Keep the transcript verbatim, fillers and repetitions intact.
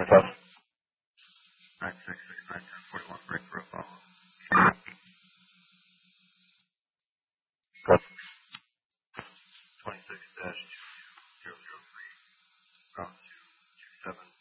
test. nine six six nine ten forty-one, break profile. Test. twenty-six dash two zero zero three, route two two seven.